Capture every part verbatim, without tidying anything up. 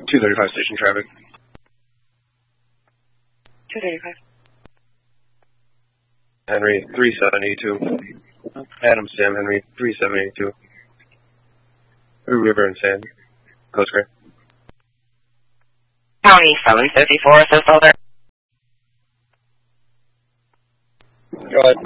two thirty-five station traffic. two thirty-five. Henry, three seven eight two. Adam, Sam, Henry, three seven eight two. River and Sand. Coast Guard. County seven fifty-four, so still there. Go ahead.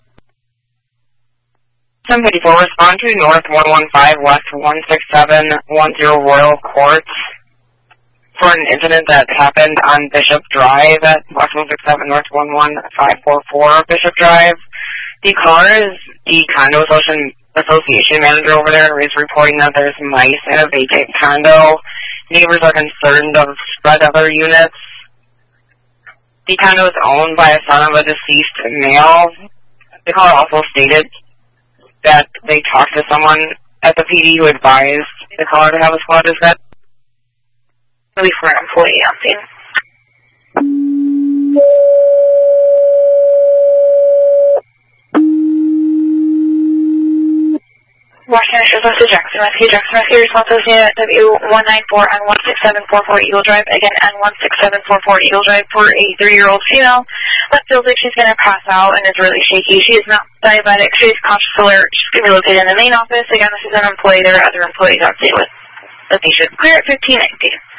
seven fifty-four, respond to North one one five, West one six seven one zero Royal Court for an incident that happened on Bishop Drive at West one six seven, North one one five four four Bishop Drive. The caller is the condo association manager over there, is reporting that there's mice in a vacant condo. Neighbors are concerned of spread other units. The condo is owned by a son of a deceased male. The caller also stated that they talked to someone at the P D who advised the caller to have a squad dispatch. Release for an employee on scene. Washington Street, West of Jackson Rescue. Jackson Rescue responses unit W one nine four on one six seven four four Eagle Drive. Again, on one six seven four four Eagle Drive for a three-year-old female that feels like she's going to pass out and is really shaky. She is not diabetic. She is conscious alert. She's going to be located in the main office. Again, this is an employee. There are other employees on scene with the patient. Clear at fifteen nineteen.